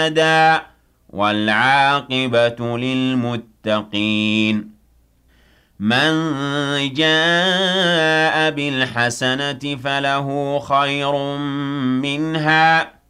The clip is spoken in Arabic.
أبدا والعاقبة للمتقين من جاء بالحسنة فله خير منها